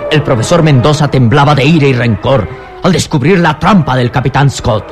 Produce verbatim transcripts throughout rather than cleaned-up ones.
El profesor Mendoza temblaba de ira y rencor al descubrir la trampa del capitán Scott.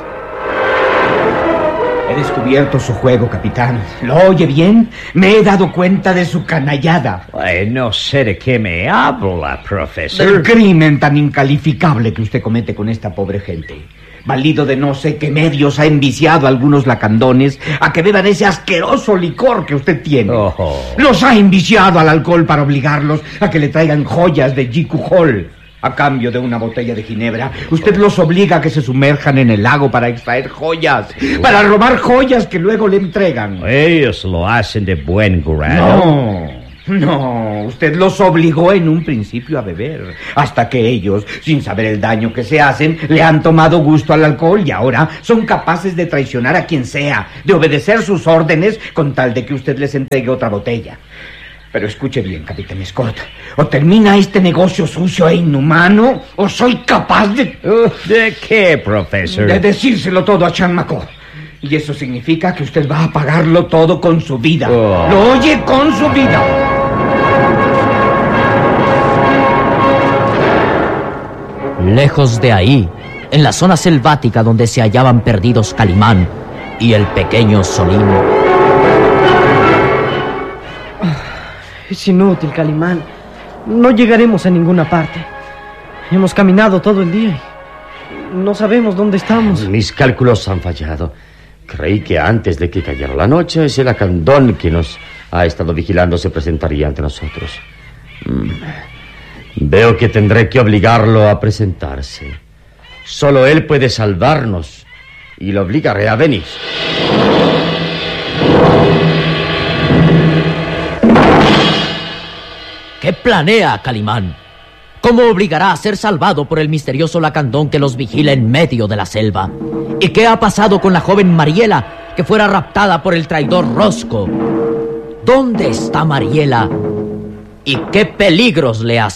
He descubierto su juego, capitán. ¿Lo oye bien? Me he dado cuenta de su canallada. Ay, no sé de qué me habla, profesor. Del crimen tan incalificable que usted comete con esta pobre gente. Valido de no sé qué medios ha enviciado a algunos lacandones a que beban ese asqueroso licor que usted tiene. Oh. Los ha enviciado al alcohol para obligarlos a que le traigan joyas de Jekyll Hall. A cambio de una botella de ginebra, usted los obliga a que se sumerjan en el lago para extraer joyas, para robar joyas que luego le entregan. Ellos lo hacen de buen grado. No, no, usted los obligó en un principio a beber, hasta que ellos, sin saber el daño que se hacen, le han tomado gusto al alcohol y ahora son capaces de traicionar a quien sea, de obedecer sus órdenes con tal de que usted les entregue otra botella. Pero escuche bien, capitán Scott. O termina este negocio sucio e inhumano, o soy capaz de... Uh, ¿De qué, profesor? De decírselo todo a Chanmaco. Y eso significa que usted va a pagarlo todo con su vida. Oh. ¿Lo oye? Con su vida. Lejos de ahí, en la zona selvática donde se hallaban perdidos Calimán y el pequeño Solín. Es inútil, Calimán. No llegaremos a ninguna parte. Hemos caminado todo el día y no sabemos dónde estamos. Mis cálculos han fallado. Creí que antes de que cayera la noche, ese lacandón que nos ha estado vigilando se presentaría ante nosotros. Mm. Veo que tendré que obligarlo a presentarse. Solo él puede salvarnos y lo obligaré a venir. ¿Qué planea Calimán? ¿Cómo obligará a ser salvado por el misterioso lacandón que los vigila en medio de la selva? ¿Y qué ha pasado con la joven Mariela, que fuera raptada por el traidor Rosco? ¿Dónde está Mariela? ¿Y qué peligros le